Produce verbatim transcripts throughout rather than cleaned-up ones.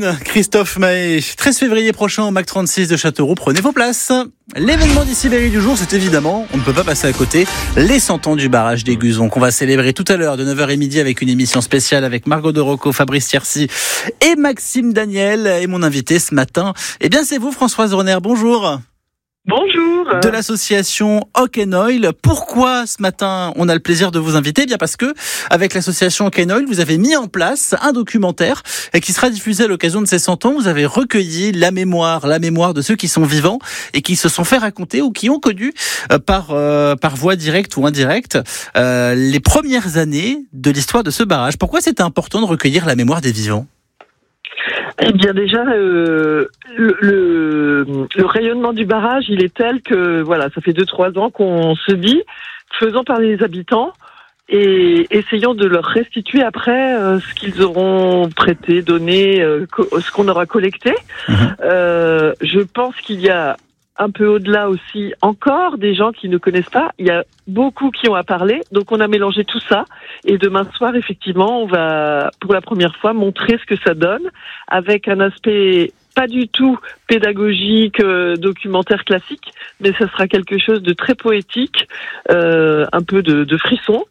Commune, Christophe Mahé. treize février prochain au Mac trente-six de Châteauroux, prenez vos places. L'événement d'Issy-Berry du jour, c'est évidemment, on ne peut pas passer à côté, les cent ans du barrage des Guzons qu'on va célébrer tout à l'heure de neuf heures midi avec une émission spéciale avec Margot de Rocco, Fabrice Thiercy et Maxime Daniel. Et mon invité ce matin, eh bien c'est vous Françoise Renner, bonjour. Bonjour. De l'association Hock&Oil. Pourquoi ce matin on a le plaisir de vous inviter? Eh bien parce que avec l'association Hock&Oil, vous avez mis en place un documentaire qui sera diffusé à l'occasion de ces cent ans. Vous avez recueilli la mémoire, la mémoire de ceux qui sont vivants et qui se sont fait raconter ou qui ont connu euh, par euh, par voie directe ou indirecte euh, les premières années de l'histoire de ce barrage. Pourquoi c'était important de recueillir la mémoire des vivants? Eh bien déjà, euh, le, le, le rayonnement du barrage, il est tel que voilà, ça fait deux trois ans qu'on se dit, faisons parler les habitants et essayons de leur restituer après euh, ce qu'ils auront prêté, donné, euh, co- ce qu'on aura collecté. Mmh. Euh, je pense qu'il y a un peu au-delà aussi encore des gens qui ne connaissent pas. Il y a beaucoup qui ont à parler, donc on a mélangé tout ça. Et demain soir, effectivement, on va pour la première fois montrer ce que ça donne avec un aspect pas du tout pédagogique, euh, documentaire classique, mais ça sera quelque chose de très poétique, euh, un peu de, de frisson.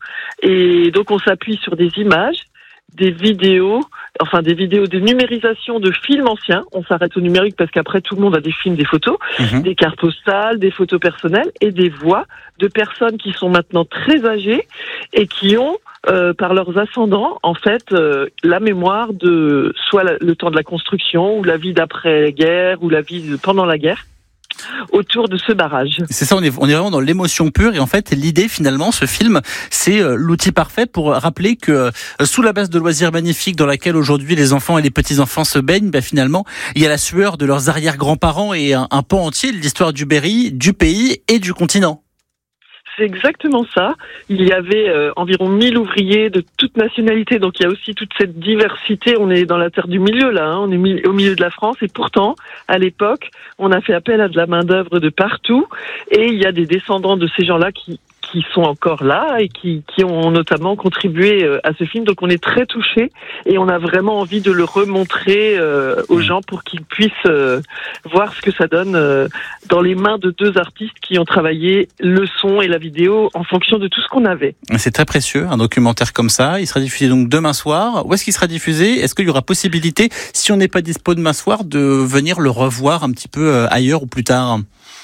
Et donc on s'appuie sur des images, des vidéos, enfin des vidéos de numérisation de films anciens. On s'arrête au numérique parce qu'après tout le monde a des films, des photos, mmh. des cartes postales, des photos personnelles et des voix de personnes qui sont maintenant très âgées et qui ont, euh, par leurs ascendants, en fait, euh, la mémoire de soit la, le temps de la construction ou la vie d'après-guerre ou la vie de, pendant la guerre. Autour de ce barrage. C'est ça, on est, on est vraiment dans l'émotion pure et en fait l'idée finalement, ce film, c'est euh, l'outil parfait pour rappeler que euh, sous la base de loisirs magnifiques dans laquelle aujourd'hui les enfants et les petits-enfants se baignent, ben, finalement il y a la sueur de leurs arrière-grands-parents et un, un pan entier de l'histoire du Berry, du pays et du continent. C'est exactement ça. Il y avait euh, environ mille ouvriers de toute nationalité, donc il y a aussi toute cette diversité. On est dans la terre du milieu là, hein. On est mi- au milieu de la France et pourtant, à l'époque, on a fait appel à de la main-d'œuvre de partout et il y a des descendants de ces gens-là qui qui sont encore là et qui, qui ont notamment contribué à ce film. Donc on est très touchés et on a vraiment envie de le remontrer euh, aux gens pour qu'ils puissent euh, voir ce que ça donne euh, dans les mains de deux artistes qui ont travaillé le son et la vidéo en fonction de tout ce qu'on avait. C'est très précieux, un documentaire comme ça. Il sera diffusé donc demain soir. Où est-ce qu'il sera diffusé? Est-ce qu'il y aura possibilité, si on n'est pas dispo demain soir, de venir le revoir un petit peu ailleurs ou plus tard?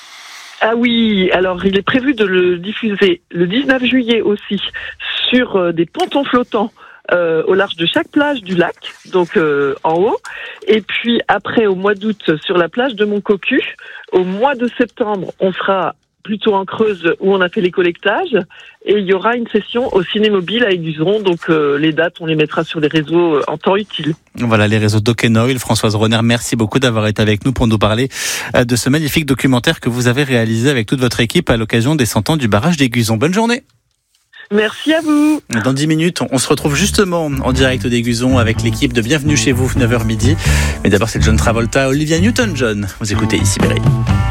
Ah oui, alors il est prévu de le diffuser le dix-neuf juillet aussi sur euh, des pontons flottants euh, au large de chaque plage du lac, donc euh, en haut. Et puis après, au mois d'août, sur la plage de Montcocu. Au mois de septembre, on sera plutôt en Creuse où on a fait les collectages. Et il y aura une session au Cinémobile à Aiguiseron. Donc euh, les dates, on les mettra sur les réseaux en temps utile. Voilà les réseaux d'Hock&Oil. Françoise Renner, merci beaucoup d'avoir été avec nous pour nous parler de ce magnifique documentaire que vous avez réalisé avec toute votre équipe à l'occasion des cent ans du barrage des Guzons. Bonne journée. Merci à vous. Dans dix minutes, on se retrouve justement en direct des Guzons avec l'équipe de Bienvenue chez vous, neuf heures midi. Mais d'abord, c'est John Travolta, Olivia Newton-John. Vous écoutez Issy-Berry.